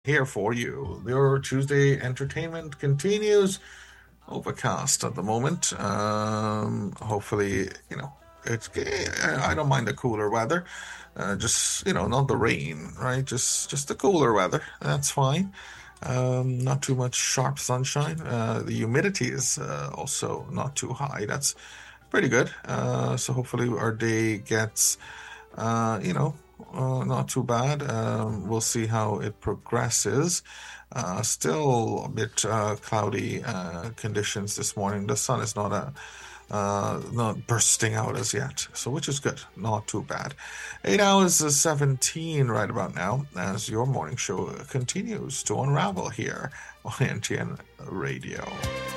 here for you. Your Tuesday entertainment continues. Overcast at the moment. Hopefully, I don't mind the cooler weather. Just not the rain, right? Just the cooler weather. That's fine. Not too much sharp sunshine. The humidity is also not too high. That's pretty good. So hopefully our day gets, not too bad. We'll see how it progresses. Still a bit cloudy conditions this morning. The sun is not bursting out as yet, so which is good, not too bad. 8 hours 17 right about now, as your morning show continues to unravel here on NTN Radio.